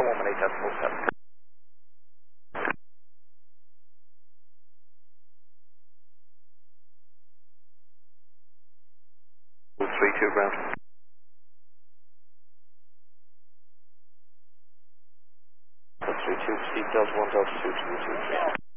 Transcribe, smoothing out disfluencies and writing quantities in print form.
118.7. 32 ground. 32, steep Delta 1, Delta 2, 2, 2, 3.